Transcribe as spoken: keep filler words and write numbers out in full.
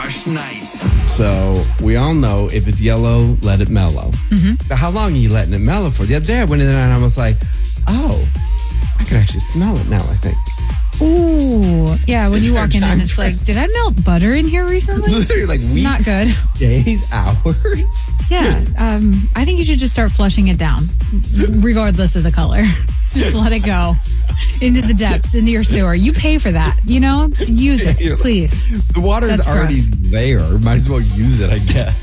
Harsh Nights. So we all know if it's yellow, let it mellow. Mm-hmm. But how long are you letting it mellow for? The other day I went in there and I was like, oh, I can actually smell it now, I think. Ooh. Yeah, when you walk in and it's like, did I melt butter in here recently? Literally like weeks, Not good. days, hours. Yeah. Um, I think you should just start flushing it down, regardless of the color. Just let it go into the depths, into your sewer. You pay for that, you know? Use it, please. The water is That's already gross. there. Might as well use it, I guess.